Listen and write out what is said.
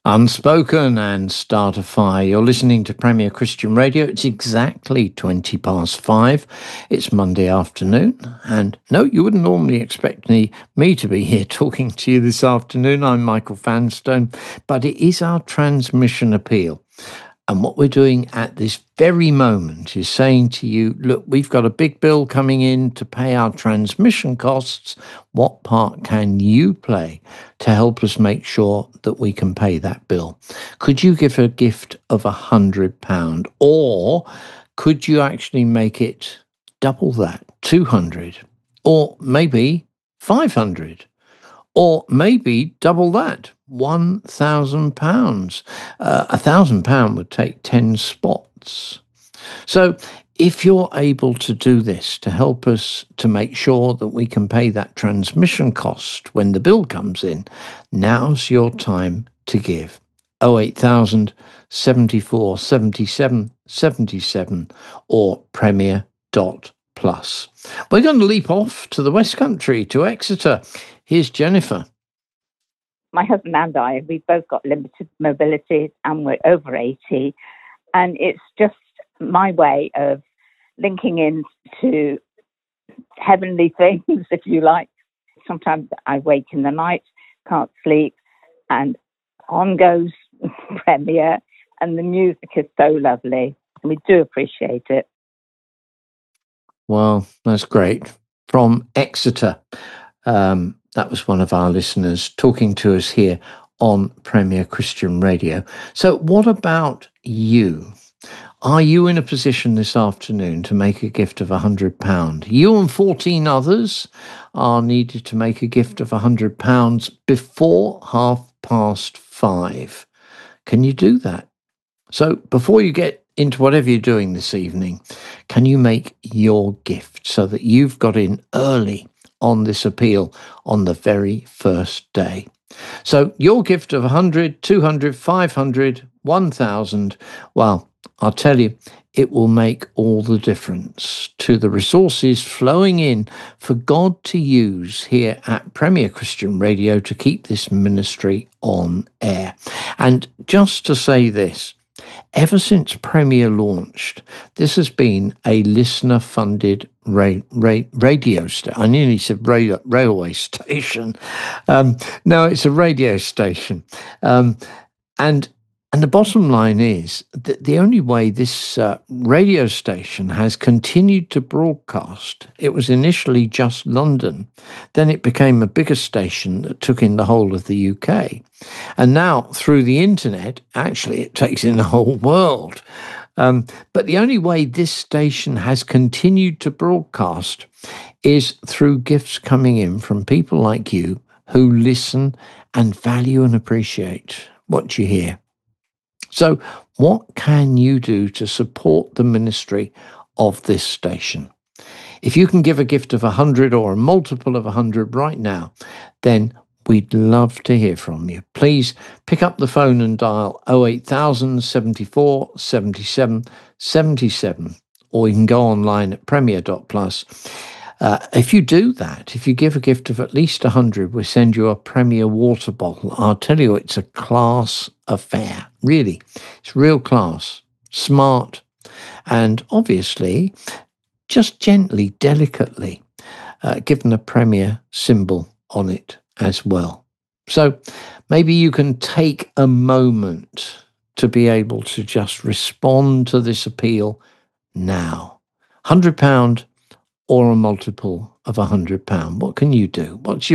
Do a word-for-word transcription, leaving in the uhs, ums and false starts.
Unspoken and Start a Fire. You're listening to Premier Christian Radio. It's exactly twenty past five. It's Monday afternoon. And no, you wouldn't normally expect me, me to be here talking to you this afternoon. I'm Michael Fanstone, but it is our transmission appeal. And what we're doing at this very moment is saying to you, look, we've got a big bill coming in to pay our transmission costs. What part can you play to help us make sure that we can pay that bill? Could you give a gift of a hundred pound, or could you actually make it double that, two hundred, or maybe five hundred? Or maybe double that, one thousand pounds. Uh, a thousand pound would take ten spots. So if you're able to do this to help us to make sure that we can pay that transmission cost when the bill comes in, now's your time to give. oh eight thousand, seventy-four, seventy-seven, seventy-seven or premier dot plus. We're going to leap off to the West Country, to Exeter. Here's Jennifer. My husband and I, we've both got limited mobility and we're over eighty. And it's just my way of linking in to heavenly things, if you like. Sometimes I wake in the night, can't sleep, and on goes Premier, and the music is so lovely. And we do appreciate it. Well, that's great. From Exeter. Um, that was one of our listeners talking to us here on Premier Christian Radio. So what about you? Are you in a position this afternoon to make a gift of one hundred pounds? You and fourteen others are needed to make a gift of one hundred pounds before half past five. Can you do that? So before you get into whatever you're doing this evening, can you make your gift so that you've got in early on this appeal on the very first day? So your gift of one hundred, two hundred, five hundred, one thousand, well, I'll tell you, it will make all the difference to the resources flowing in for God to use here at Premier Christian Radio to keep this ministry on air. And just to say this, ever since Premier launched, this has been a listener-funded ra- ra- radio station. I nearly said ra- railway station. Um, no, it's a radio station. Um, and and the bottom line is that the only way this uh, radio station has continued to broadcast, it was initially just London. Then it became a bigger station that took in the whole of the U K. And now through the internet, actually it takes in the whole world. Um, but the only way this station has continued to broadcast is through gifts coming in from people like you who listen and value and appreciate what you hear. So what can you do to support the ministry of this station? If you can give a gift of one hundred or a multiple of one hundred right now, then we'd love to hear from you. Please pick up the phone and dial oh eight thousand, seventy-four, seventy-seven, seventy-seven, or you can go online at premier dot plus. Uh, if you do that, if you give a gift of at least one hundred, we'll send you a Premier water bottle. I'll tell you, it's a class affair. Really, it's real class, smart, and obviously, just gently, delicately, uh, given a Premier symbol on it as well. So maybe you can take a moment to be able to just respond to this appeal now. one hundred pounds or a multiple of one hundred pounds. What can you do? What's your